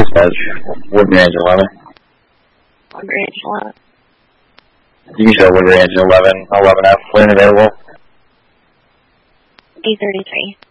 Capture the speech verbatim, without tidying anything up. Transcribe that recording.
dispatch. Woodbury Engine eleven. Woodbury Engine eleven. You can show Woodbury Engine eleven, eleven F, when available. eight thirty-three.